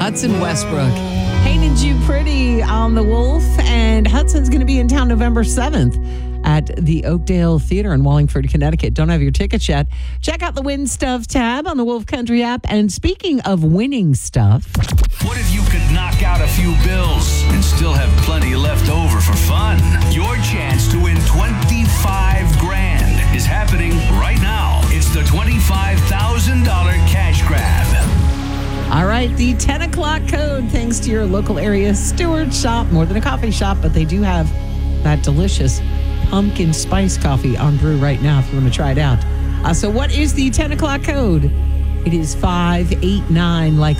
Hudson Westbrook. Painted You Pretty on the Wolf, and Hudson's going to be in town November 7th at the Oakdale Theater in Wallingford, Connecticut. Don't have your tickets yet? Check out the Win Stuff tab on the Wolf Country app. And speaking of winning stuff, what if you could knock out a few bills and still have plenty left over for fun? Your chance to win $25,000 is happening right now. It's the $25,000 cash grab. all right, the 10 o'clock code, thanks to your local area Stewart shop, more than a coffee shop, but they do have that delicious pumpkin spice coffee on brew right now if you want to try it out. So what is the 10 o'clock code? It is 589, like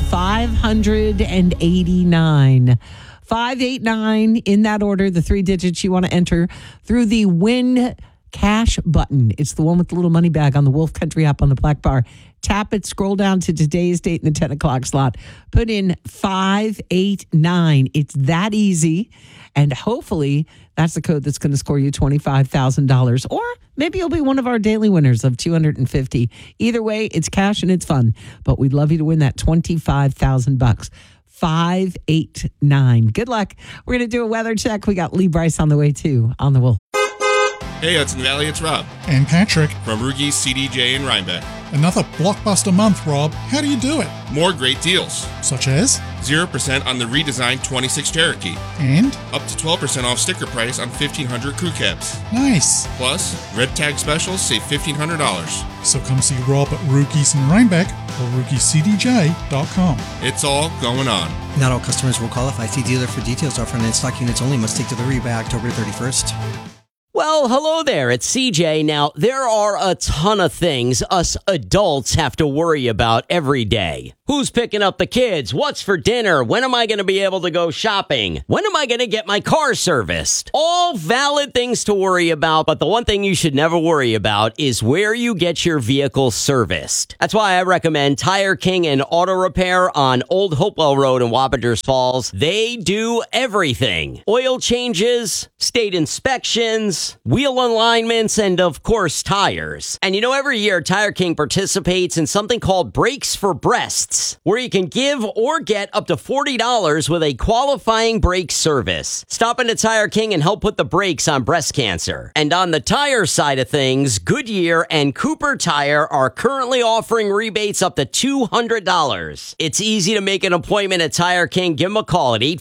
589. 589 in that order, the three digits you want to enter through the Win Cash button. It's the one with the little money bag on the Wolf Country app on the black bar. Tap it, scroll down to today's date in the 10 o'clock slot. Put in 589. It's that easy. And hopefully that's the code that's going to score you $25,000. Or maybe you'll be one of our daily winners of $250. Either way, it's cash and it's fun. But we'd love you to win that $25,000. 589. Good luck. We're going to do a weather check. We got Lee Bryce on the way too on the Wolf. Hey Hudson Valley, it's Rob. And Patrick. From Rugi's CDJ in Rhinebeck. Another blockbuster month, Rob. How do you do it? More great deals. Such as? 0% on the redesigned 26 Cherokee. And? Up to 12% off sticker price on 1,500 crew cabs. Nice. Plus, red tag specials save $1,500. So come see Rob at Rugi's in Rhinebeck or RugiesCDJ.com. It's all going on. Not all customers will qualify. See dealer for details. Offer on in-stock units only. Must take delivery by October 31st. Well, hello there. It's CJ. Now, there are a ton of things us adults have to worry about every day. Who's picking up the kids? What's for dinner? When am I going to be able to go shopping? When am I going to get my car serviced? All valid things to worry about, but the one thing you should never worry about is where you get your vehicle serviced. That's why I recommend Tire King and Auto Repair on Old Hopewell Road in Wappingers Falls. They do everything. Oil changes, state inspections, wheel alignments, and of course, tires. And you know, every year, Tire King participates in something called Brakes for Breasts, where you can give or get up to $40 with a qualifying brake service. Stop into Tire King and help put the brakes on breast cancer. And on the tire side of things, Goodyear and Cooper Tire are currently offering rebates up to $200. It's easy to make an appointment at Tire King. Give them a call at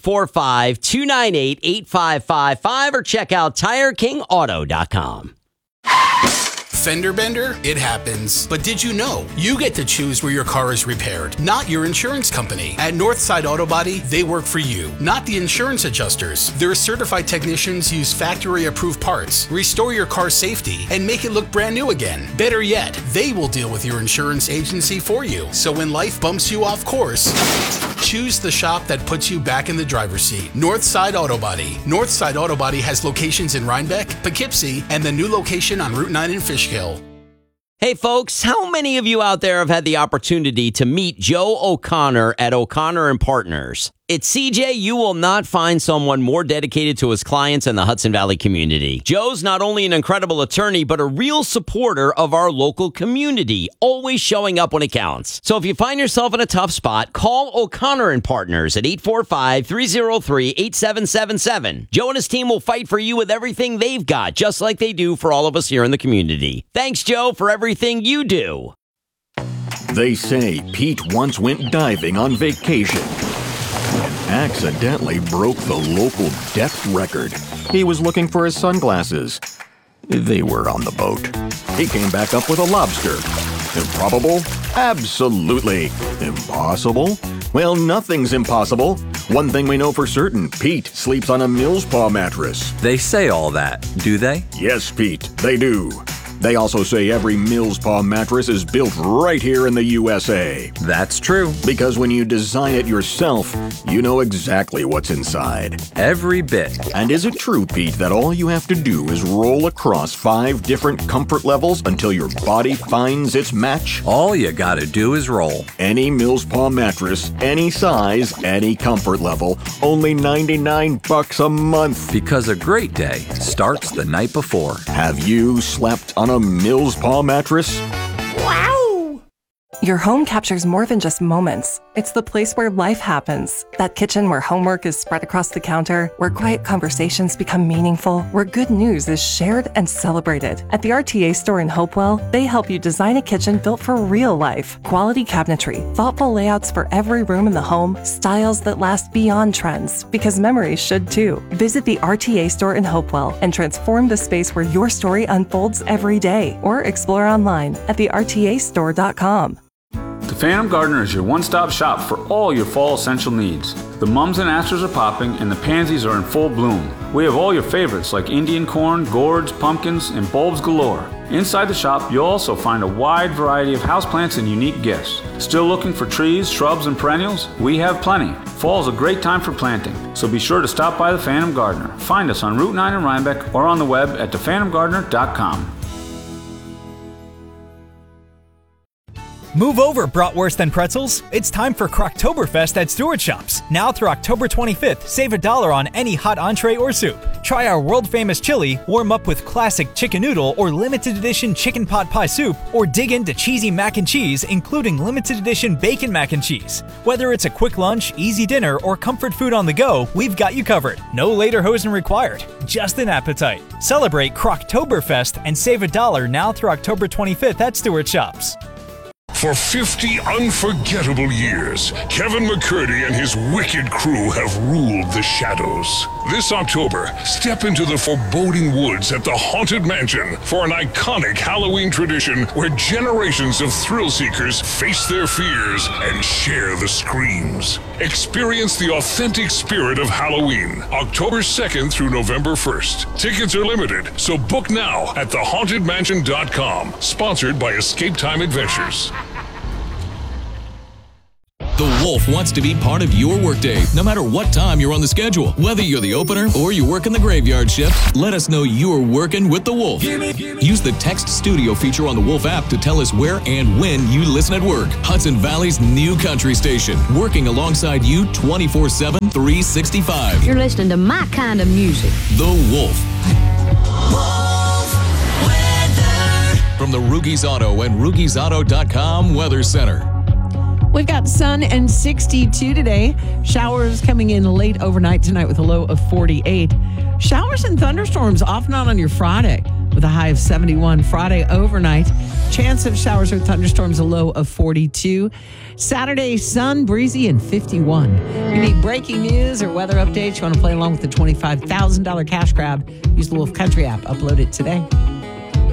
845-298-8555 or check out TireKingAuto.com. Fender bender? It happens. But did you know you get to choose where your car is repaired, not your insurance company? At Northside Auto Body, they work for you, not the insurance adjusters. Their certified technicians use factory-approved parts, restore your car's safety, and make it look brand new again. Better yet, they will deal with your insurance agency for you. So when life bumps you off course, choose the shop that puts you back in the driver's seat. Northside Auto Body. Northside Auto Body has locations in Rhinebeck, Poughkeepsie, and the new location on Route 9 in Fishkill. Hey folks, how many of you out there have had the opportunity to meet Joe O'Connor at O'Connor & Partners? At CJ, you will not find someone more dedicated to his clients in the Hudson Valley community. Joe's not only an incredible attorney, but a real supporter of our local community, always showing up when it counts. So if you find yourself in a tough spot, call O'Connor & Partners at 845-303-8777. Joe and his team will fight for you with everything they've got, just like they do for all of us here in the community. Thanks, Joe, for everything you do. They say Pete once went diving on vacation and accidentally broke the local depth record. He was looking for his sunglasses. They were on the boat. He came back up with a lobster. Improbable? Absolutely. Impossible? Well, nothing's impossible. One thing we know for certain, Pete sleeps on a Millspaw mattress. They say all that, do they? Yes, Pete, they do. They also say every Millspaw mattress is built right here in the USA. That's true. Because when you design it yourself, you know exactly what's inside. Every bit. And is it true, Pete, that all you have to do is roll across 5 different comfort levels until your body finds its match? All you gotta do is roll. Any Millspaw mattress, any size, any comfort level, only $99 a month. Because a great day starts the night before. Have you slept on a Millspaw mattress? Wow! Your home captures more than just moments. It's the place where life happens. That kitchen where homework is spread across the counter, where quiet conversations become meaningful, where good news is shared and celebrated. At the RTA store in Hopewell, they help you design a kitchen built for real life. Quality cabinetry, thoughtful layouts for every room in the home, styles that last beyond trends, because memories should too. Visit the RTA store in Hopewell and transform the space where your story unfolds every day, or explore online at thertastore.com. The Phantom Gardener is your one-stop shop for all your fall essential needs. The mums and asters are popping and the pansies are in full bloom. We have all your favorites like Indian corn, gourds, pumpkins, and bulbs galore. Inside the shop, you'll also find a wide variety of houseplants and unique gifts. Still looking for trees, shrubs, and perennials? We have plenty. Fall is a great time for planting, so be sure to stop by the Phantom Gardener. Find us on Route 9 in Rhinebeck or on the web at thephantomgardener.com. Move over, bratwurst and pretzels. It's time for Croctoberfest at Stewart Shops. Now through October 25th, save $1 on any hot entree or soup. Try our world-famous chili, warm up with classic chicken noodle or limited edition chicken pot pie soup, or dig into cheesy mac and cheese, including limited edition bacon mac and cheese. Whether it's a quick lunch, easy dinner, or comfort food on the go, we've got you covered. No lederhosen required, just an appetite. Celebrate Croctoberfest and save $1 now through October 25th at Stewart Shops. For 50 unforgettable years, Kevin McCurdy and his wicked crew have ruled the shadows. This October, step into the foreboding woods at the Haunted Mansion for an iconic Halloween tradition where generations of thrill seekers face their fears and share the screams. Experience the authentic spirit of Halloween, October 2nd through November 1st. Tickets are limited, so book now at thehauntedmansion.com. Sponsored by Escape Time Adventures. The Wolf wants to be part of your workday, no matter what time you're on the schedule. Whether you're the opener or you work in the graveyard shift, let us know you're working with The Wolf. Use the Text Studio feature on the Wolf app to tell us where and when you listen at work. Hudson Valley's new country station, working alongside you 24/7, 365. You're listening to my kind of music. The Wolf. From the Rugies Auto and RugiesAuto.com Weather Center. We've got sun and 62 today. Showers coming in late overnight tonight with a low of 48. Showers and thunderstorms off and on your Friday with a high of 71. Friday overnight, chance of showers or thunderstorms, a low of 42. Saturday, sun, breezy, and 51. If you need breaking news or weather updates, you want to play along with the $25,000 cash grab, use the Wolf Country app. Upload it today.